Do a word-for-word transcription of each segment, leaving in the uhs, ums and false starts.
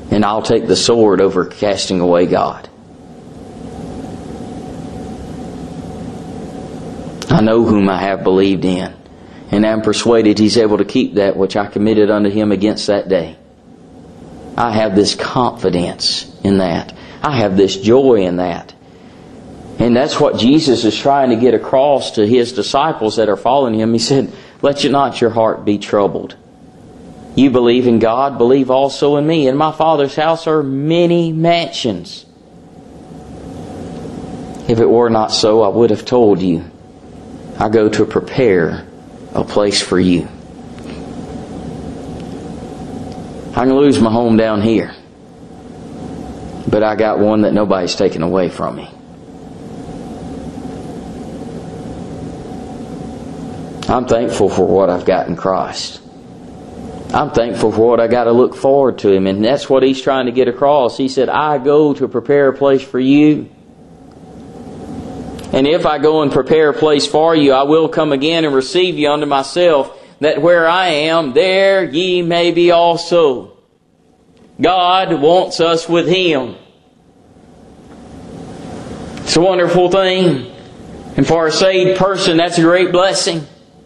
And I'll take the sword over casting away God. I know whom I have believed in, and am persuaded He's able to keep that which I committed unto Him against that day. I have this confidence in that. I have this joy in that. And that's what Jesus is trying to get across to His disciples that are following Him. He said, let you not your heart be troubled. You believe in God, believe also in me. In my Father's house are many mansions. If it were not so, I would have told you. I go to prepare a place for you. I can lose my home down here, but I got one that nobody's taken away from me. I'm thankful for what I've got in Christ. I'm thankful for what I got to look forward to Him. And that's what He's trying to get across. He said, I go to prepare a place for you. And if I go and prepare a place for you, I will come again and receive you unto myself, that where I am, there ye may be also. God wants us with Him. It's a wonderful thing. And for a saved person, that's a great blessing.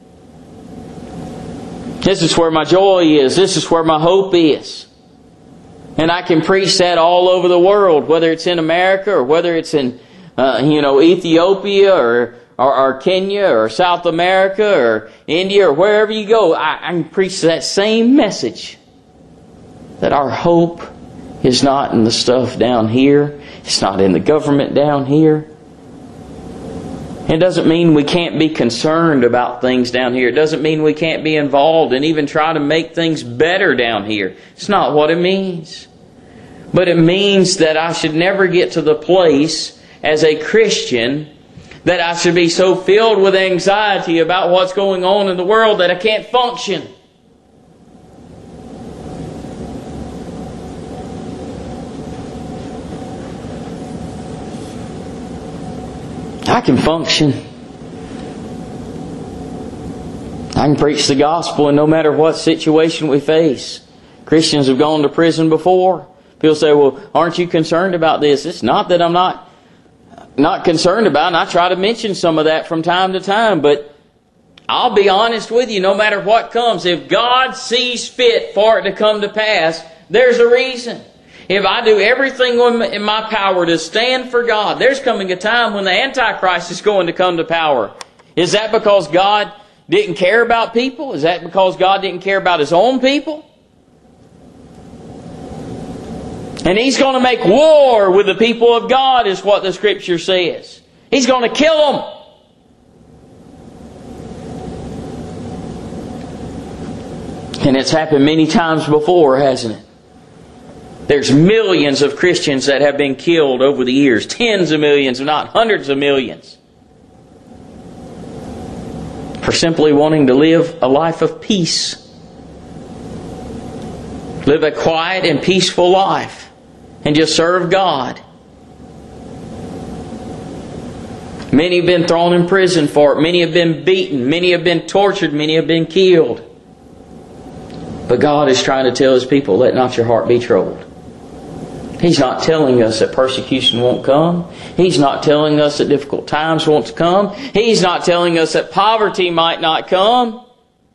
This is where my joy is. This is where my hope is. And I can preach that all over the world, whether it's in America or whether it's in uh, you know, Ethiopia or, or, or Kenya or South America or India or wherever you go. I, I can preach that same message. That our hope is not in the stuff down here. It's not in the government down here. It doesn't mean we can't be concerned about things down here. It doesn't mean we can't be involved and even try to make things better down here. It's not what it means. But it means that I should never get to the place as a Christian that I should be so filled with anxiety about what's going on in the world that I can't function. I can function. I can preach the gospel, and no matter what situation we face. Christians have gone to prison before. People say, well, aren't you concerned about this? It's not that I'm not, not concerned about it, and I try to mention some of that from time to time, but I'll be honest with you, no matter what comes, if God sees fit for it to come to pass, there's a reason. If I do everything in my power to stand for God, there's coming a time when the Antichrist is going to come to power. Is that because God didn't care about people? Is that because God didn't care about His own people? And He's going to make war with the people of God, is what the Scripture says. He's going to kill them. And it's happened many times before, hasn't it? There's millions of Christians that have been killed over the years. Tens of millions, if not hundreds of millions. For simply wanting to live a life of peace. Live a quiet and peaceful life. And just serve God. Many have been thrown in prison for it. Many have been beaten. Many have been tortured. Many have been killed. But God is trying to tell His people, let not your heart be troubled. He's not telling us that persecution won't come. He's not telling us that difficult times won't come. He's not telling us that poverty might not come.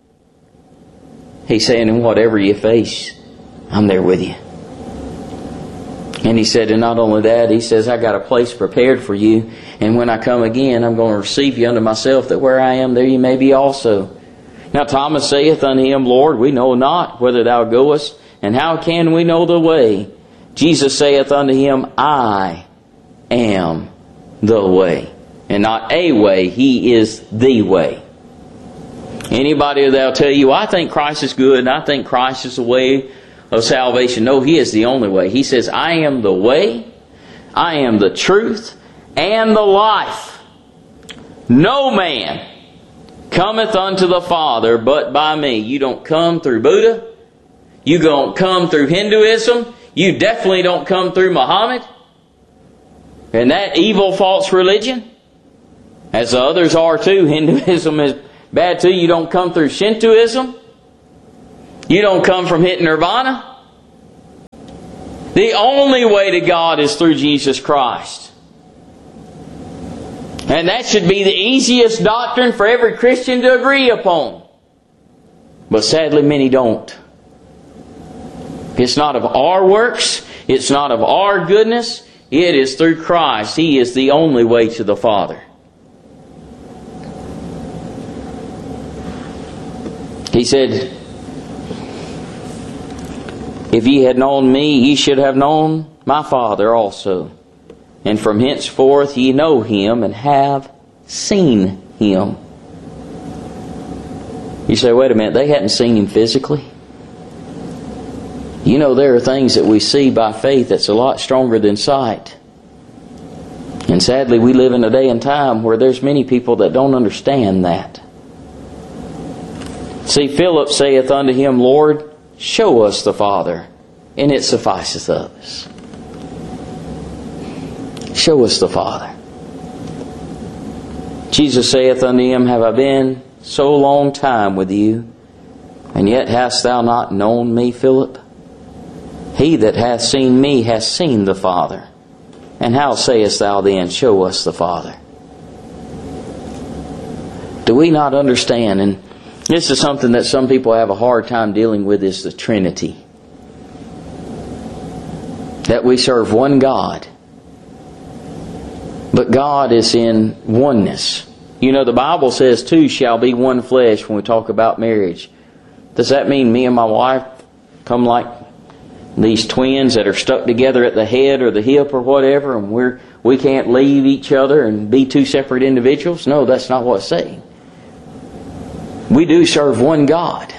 He's saying, in whatever you face, I'm there with you. And He said, and not only that, He says, I got a place prepared for you. And when I come again, I'm going to receive you unto myself, that where I am, there you may be also. Now Thomas saith unto Him, Lord, we know not whither Thou goest, and how can we know the way? Jesus saith unto him, I am the way. And not a way, He is the way. Anybody that'll tell you, I think Christ is good, and I think Christ is the way of salvation. No, He is the only way. He says, I am the way, I am the truth, and the life. No man cometh unto the Father but by me. You don't come through Buddha. You don't come through Hinduism. You definitely don't come through Muhammad and that evil false religion, as the others are too. Hinduism is bad too. You don't come through Shintoism. You don't come from hitting Nirvana. The only way to God is through Jesus Christ. And that should be the easiest doctrine for every Christian to agree upon. But sadly, many don't. It's not of our works. It's not of our goodness. It is through Christ. He is the only way to the Father. He said, if ye had known me, ye should have known my Father also. And from henceforth ye know Him and have seen Him. You say, wait a minute, they hadn't seen Him physically? You know, there are things that we see by faith that's a lot stronger than sight. And sadly, we live in a day and time where there's many people that don't understand that. See, Philip saith unto Him, Lord, show us the Father, and it sufficeth us. Show us the Father. Jesus saith unto him, have I been so long time with you, and yet hast thou not known me, Philip? He that hath seen me hath seen the Father. And how sayest thou then, show us the Father? Do we not understand? And this is something that some people have a hard time dealing with, is the Trinity. That we serve one God. But God is in oneness. You know, the Bible says two shall be one flesh when we talk about marriage. Does that mean me and my wife come like these twins that are stuck together at the head or the hip or whatever, and we're, we can't leave each other and be two separate individuals? No, that's not what it's saying. We do serve one God.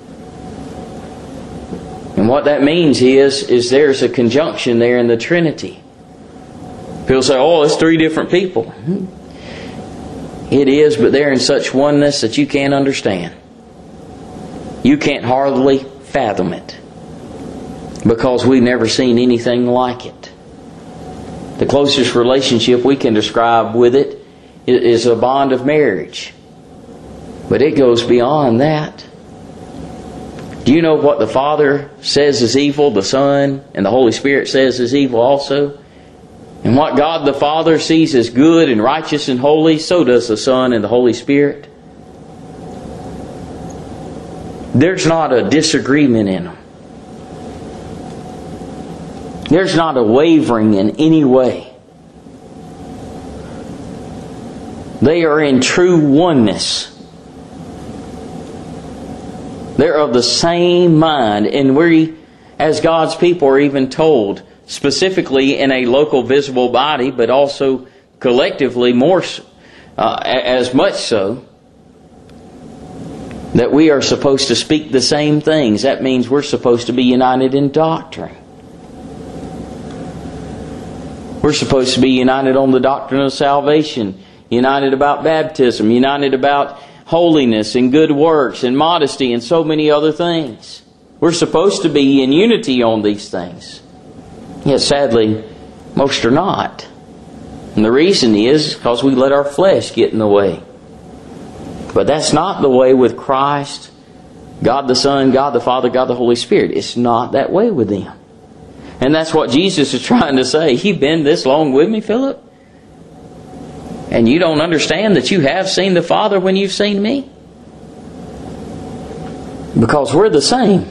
And what that means is, is there's a conjunction there in the Trinity. People say, oh, it's three different people. It is, but they're in such oneness that you can't understand. You can't hardly fathom it. Because we've never seen anything like it. The closest relationship we can describe with it is a bond of marriage. But it goes beyond that. Do you know what the Father says is evil, the Son and the Holy Spirit says is evil also? And what God the Father sees as good and righteous and holy, so does the Son and the Holy Spirit. There's not a disagreement in them. There's not a wavering in any way. They are in true oneness. They're of the same mind. And we, as God's people, are even told, specifically in a local visible body, but also collectively more, uh, as much so, that we are supposed to speak the same things. That means we're supposed to be united in doctrine. We're supposed to be united on the doctrine of salvation, united about baptism, united about holiness and good works and modesty and so many other things. We're supposed to be in unity on these things. Yet sadly, most are not. And the reason is because we let our flesh get in the way. But that's not the way with Christ, God the Son, God the Father, God the Holy Spirit. It's not that way with them. And that's what Jesus is trying to say. You've been this long with me, Philip? And you don't understand that you have seen the Father when you've seen me? Because we're the same.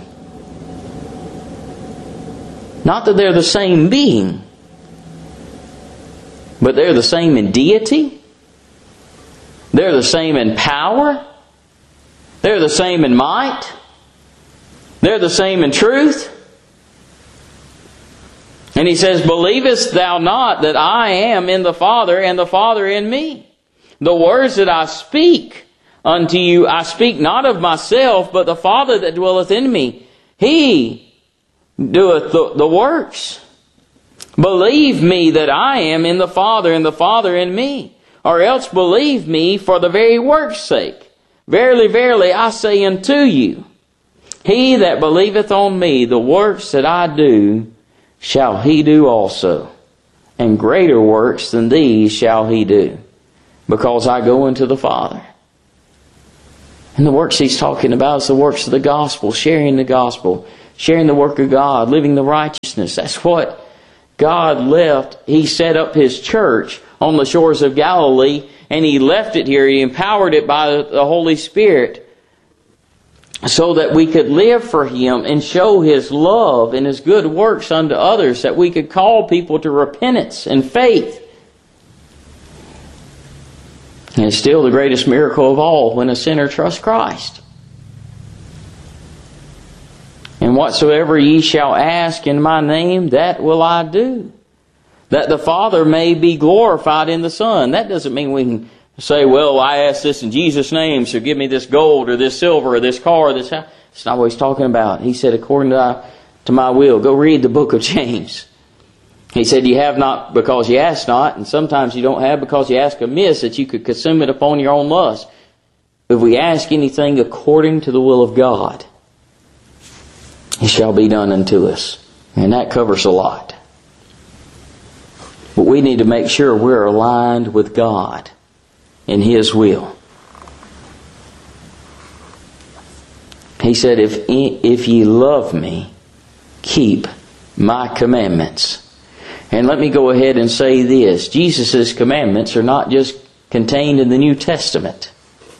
Not that they're the same being, but they're the same in deity. They're the same in power. They're the same in might. They're the same in truth. And He says, believest thou not that I am in the Father and the Father in me? The words that I speak unto you, I speak not of myself, but the Father that dwelleth in me, He doeth the, the works. Believe me that I am in the Father and the Father in me, or else believe me for the very work's sake. Verily, verily, I say unto you, he that believeth on me, the works that I do, shall he do also. And greater works than these shall he do, because I go unto the Father. And the works He's talking about is the works of the gospel, sharing the gospel, sharing the work of God, living the righteousness. That's what God left. He set up His church on the shores of Galilee, and He left it here. He empowered it by the Holy Spirit so that we could live for Him and show His love and His good works unto others, that we could call people to repentance and faith. And it's still the greatest miracle of all when a sinner trusts Christ. And whatsoever ye shall ask in my name, that will I do, that the Father may be glorified in the Son. That doesn't mean we can say, well, I ask this in Jesus' name, so give me this gold or this silver or this car or this house. It's not what He's talking about. He said, according to, to my will. Go read the book of James. He said, you have not because you ask not, and sometimes you don't have because you ask amiss, that you could consume it upon your own lust. But if we ask anything according to the will of God, it shall be done unto us. And that covers a lot. But we need to make sure we're aligned with God in His will. He said, if, if ye love me, keep my commandments. And let me go ahead and say this. Jesus' commandments are not just contained in the New Testament.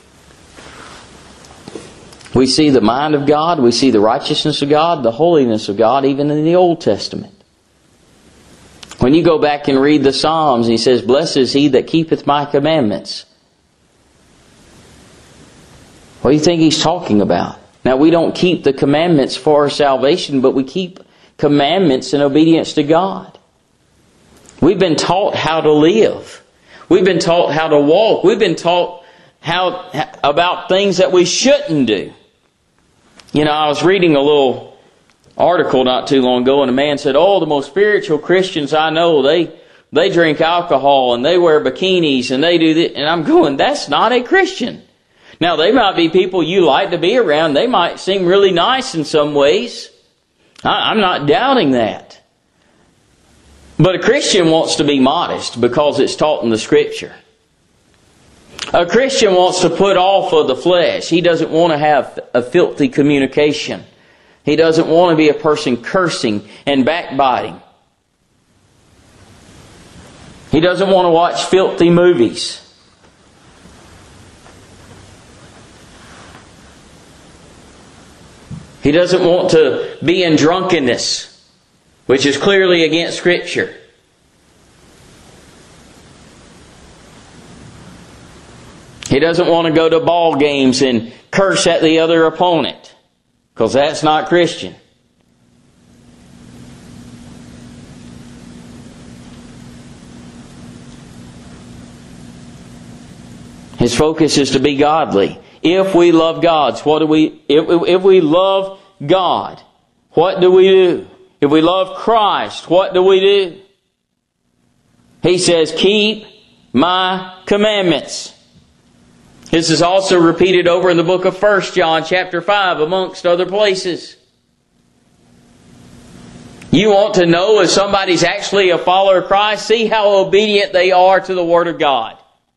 We see the mind of God, we see the righteousness of God, the holiness of God, even in the Old Testament. When you go back and read the Psalms, He says, blessed is he that keepeth my commandments. What do you think He's talking about? Now, we don't keep the commandments for our salvation, but we keep commandments in obedience to God. We've been taught how to live. We've been taught how to walk. We've been taught how about things that we shouldn't do. You know, I was reading a little article not too long ago, and a man said, oh, the most spiritual Christians I know, they they drink alcohol and they wear bikinis and they do this. And I'm going, that's not a Christian. Now, they might be people you like to be around. They might seem really nice in some ways. I, I'm not doubting that. But a Christian wants to be modest because it's taught in the Scripture. A Christian wants to put off of the flesh. He doesn't want to have a filthy communication. He doesn't want to be a person cursing and backbiting. He doesn't want to watch filthy movies. He doesn't want to be in drunkenness, which is clearly against Scripture. He doesn't want to go to ball games and curse at the other opponent, because that's not Christian. His focus is to be godly. If we love God, what do we? If, if we love God, what do we do? If we love Christ, what do we do? He says, keep my commandments. This is also repeated over in the book of First John chapter five, amongst other places. You want to know if somebody's actually a follower of Christ? See how obedient they are to the Word of God.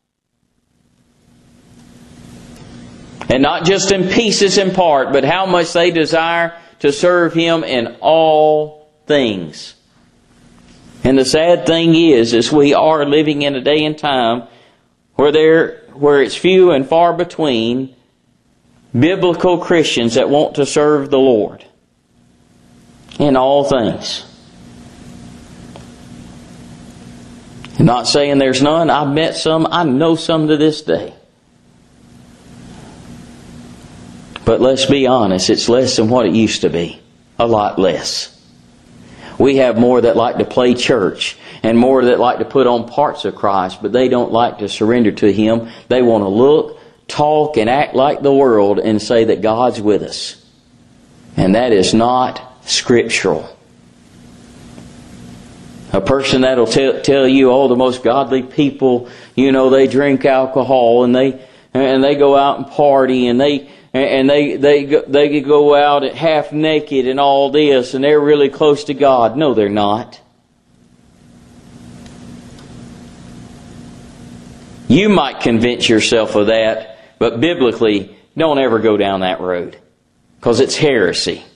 And not just in pieces in part, but how much they desire to serve Him in all things. And the sad thing is, is we are living in a day and time where there, where it's few and far between biblical Christians that want to serve the Lord in all things. I'm not saying there's none. I've met some. I know some to this day. But let's be honest, it's less than what it used to be. A lot less. We have more that like to play church and more that like to put on parts of Christ, but they don't like to surrender to Him. They want to look, talk, and act like the world and say that God's with us. And that is not scriptural. A person that'll t- tell you, oh, the most godly people, you know, they drink alcohol and they and they go out and party and they And they they go, they go out at half naked and all this, and they're really close to God. No, they're not. You might convince yourself of that, but biblically, don't ever go down that road, because it's heresy.